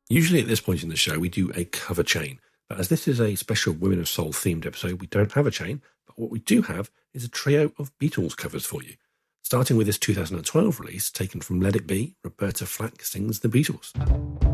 Usually at this point in the show, we do a cover chain. But as this is a special Women of Soul themed episode, we don't have a chain. But what we do have is a trio of Beatles covers for you. Starting with this 2012 release taken from Let It Be, Roberta Flack sings The Beatles.